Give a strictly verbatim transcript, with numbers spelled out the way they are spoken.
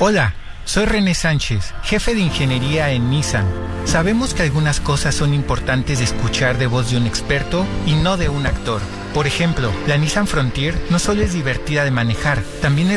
Hola, soy René Sánchez, jefe de ingeniería en Nissan. Sabemos que algunas cosas son importantes de escuchar de voz de un experto y no de un actor. Por ejemplo, la Nissan Frontier no solo es divertida de manejar, también es